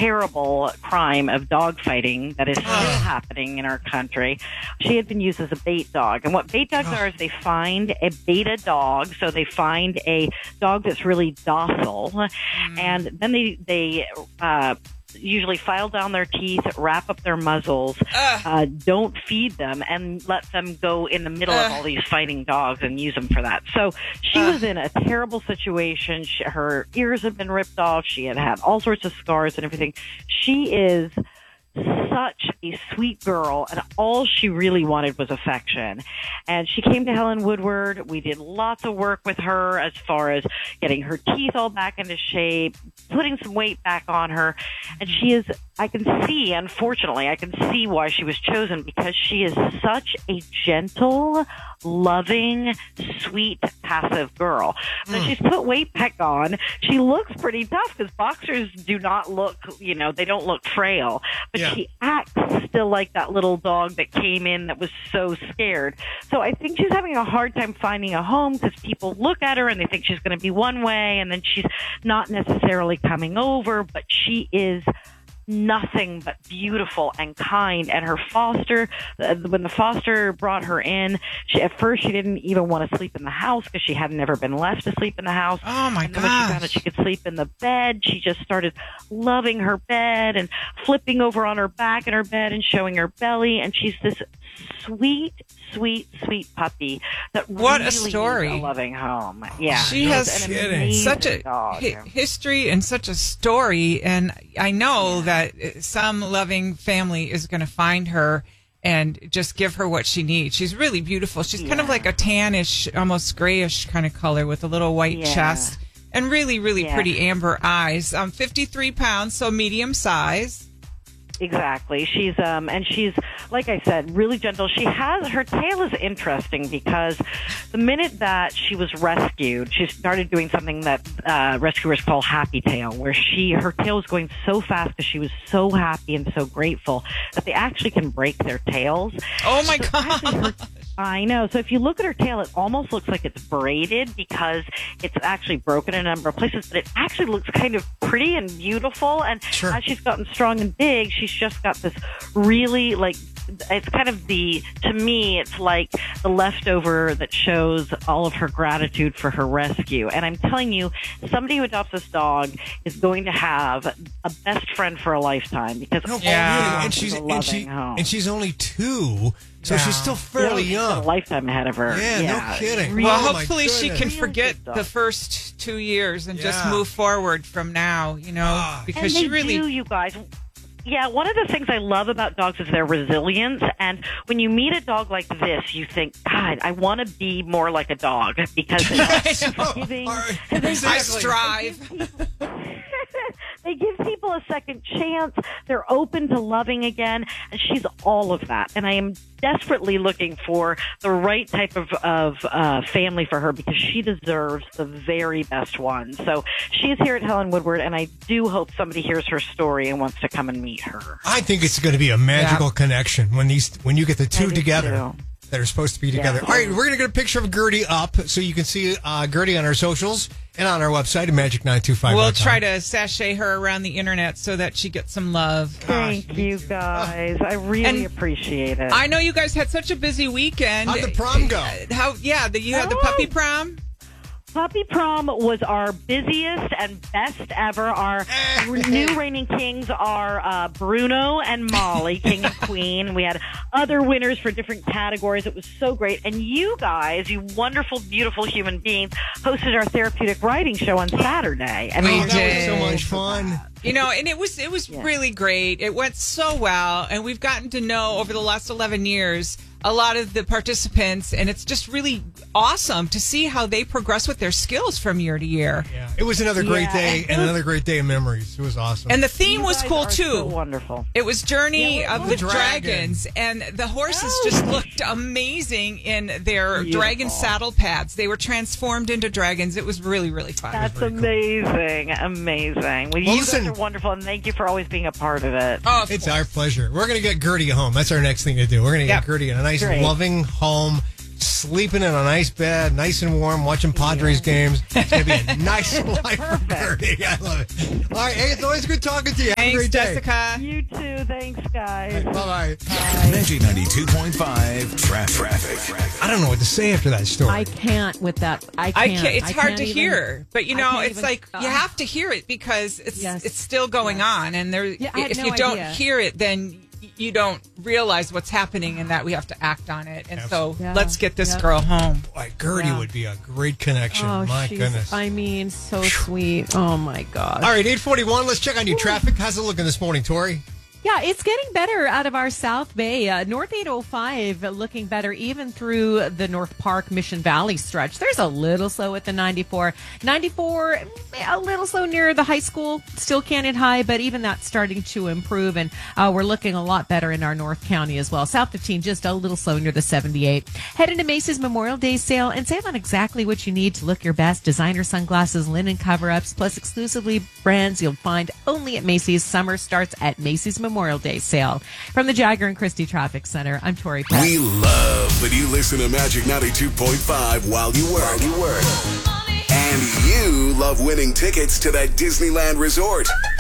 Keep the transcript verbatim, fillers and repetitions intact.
terrible crime of dog fighting that is still happening in our country. She had been used as a bait dog. And what bait dogs are is they find a beta dog, so they find a dog that's really docile, mm. and then they, they uh, usually file down their teeth, wrap up their muzzles, uh. Uh, don't feed them, and let them go in the middle uh. of all these fighting dogs and use them for that. So she uh. was in a terrible situation. She, her ears had been ripped off. She had had all sorts of scars and everything. She is such a sweet girl, and all she really wanted was affection. And she came to Helen Woodward. We did lots of work with her as far as getting her teeth all back into shape, putting some weight back on her. And she is, I can see, unfortunately, I can see why she was chosen, because she is such a gentle, loving, sweet, passive girl. So mm. she's put weight back on. She looks pretty tough, because boxers do not look, you know, they don't look frail. But yeah. she acts still like that little dog that came in that was so scared. So I think she's having a hard time finding a home, because people look at her and they think she's going to be one way, and then she's not necessarily coming over, but she is nothing but beautiful and kind. And her foster, uh, when the foster brought her in, she, at first she didn't even want to sleep in the house because she had never been left to sleep in the house. Oh my god! When she found out she could sleep in the bed, she just started loving her bed and flipping over on her back in her bed and showing her belly. And she's this sweet, sweet, sweet puppy that what really a story, needs a loving home. Yeah, she has such a hi- history and such a story, and I know yeah. that some loving family is going to find her and just give her what she needs. She's really beautiful. She's yeah. kind of like a tannish, almost grayish kind of color with a little white yeah. chest and really, really yeah. pretty amber eyes. Um, fifty-three pounds, so medium size. Exactly. She's um and she's, like I said, really gentle. She has, her tail is interesting, because the minute that she was rescued, she started doing something that uh, rescuers call happy tail, where she her tail was going so fast because she was so happy and so grateful that they actually can break their tails. Oh my so god! I know. So if you look at her tail, it almost looks like it's braided, because it's actually broken in a number of places, but it actually looks kind of pretty and beautiful. And sure. as she's gotten strong and big, she's just got this really, like, it's kind of the, to me, it's like the leftover that shows all of her gratitude for her rescue. And I'm telling you, somebody who adopts this dog is going to have a best friend for a lifetime, because no, all yeah. she and she's is a and loving she home. and she's only two. So yeah. she's still fairly yeah, young. She's got a lifetime ahead of her. Yeah, yeah. no kidding. Really, well, oh hopefully she can forget the first two years and yeah. just move forward from now, you know, ah. because and she they really... do, you guys. Yeah, one of the things I love about dogs is their resilience. And when you meet a dog like this, you think, God, I want to be more like a dog, because it's giving. Exactly. I strive. They give people a second chance. They're open to loving again. And she's all of that. And I am desperately looking for the right type of, of uh, family for her, because she deserves the very best one. So she's here at Helen Woodward, and I do hope somebody hears her story and wants to come and meet her. I think it's going to be a magical yeah. connection when these when you get the two together. Too. That are supposed to be together. Yeah. All right, we're going to get a picture of Gertie up so you can see uh, Gertie on our socials and on our website at magic nine two five. We'll try to sashay her around the internet so that she gets some love. Thank Gosh, you, guys. I really and appreciate it. I know you guys had such a busy weekend. How'd the prom go? How? Yeah, the, you had the puppy prom? Puppy Prom was our busiest and best ever. Our new reigning kings are uh, Bruno and Molly, king and queen. We had other winners for different categories. It was so great. And you guys, you wonderful, beautiful human beings, hosted our therapeutic writing show on Saturday. And we oh, that did. was so much fun. You know, and it was it was yeah. really great. It went so well, and we've gotten to know over the last eleven years a lot of the participants, and it's just really awesome to see how they progress with their skills from year to year. Yeah, it was another great yeah. day and another great day of memories. It was awesome. And the theme you was guys cool are too. So wonderful. It was Journey yeah, of the Dragon. Dragons, and the horses Oh. just looked amazing in their Beautiful. dragon saddle pads. They were transformed into dragons. It was really, really fun. That's cool. amazing, amazing. Well, Well, you listen. guys are wonderful, and thank you for always being a part of it. Oh, of It's course. our pleasure. We're going to get Gertie home. That's our next thing to do. We're going to get Yep. Gertie in a nice, Great. loving home. sleeping in a nice bed, nice and warm, watching Padres yeah. games. It's going to be a nice life for Gertie. I love it. All right, hey, it's always good talking to you. Have Thanks, a great day. Jessica. You too. Thanks, guys. Right, bye-bye. Bye. Magic ninety-two point five traffic. I don't know what to say after that story. I can't with that. I can't. I can't it's I hard can't to even, hear. But, you know, it's even, like uh, you have to hear it because it's yes. it's still going yes. on. And there, yeah, if no you don't idea. hear it, then you don't realize what's happening and that we have to act on it. And Absolutely. so yeah. let's get this yeah. girl home. Boy, Gertie yeah. would be a great connection. Oh, My she's, goodness. I mean, so sweet. Oh, my gosh. All right, eight forty-one. Let's check on your traffic. How's it looking this morning, Tori? Yeah, it's getting better out of our South Bay. Uh, North eight oh five looking better even through the North Park Mission Valley stretch. There's a little slow at the ninety-four. ninety-four, a little slow near the high school, still Canyon High, but even that's starting to improve. And uh, we're looking a lot better in our North County as well. South fifteen, just a little slow near the seventy-eight. Head into Macy's Memorial Day sale and save on exactly what you need to look your best. Designer sunglasses, linen cover-ups, plus exclusively brands you'll find only at Macy's. Summer starts at Macy's Memorial Memorial Day sale. From the Jagger and Christie Traffic Center, I'm Tori Pett. We love that you listen to Magic ninety-two point five while you work. While you work. And you love winning tickets to that Disneyland resort.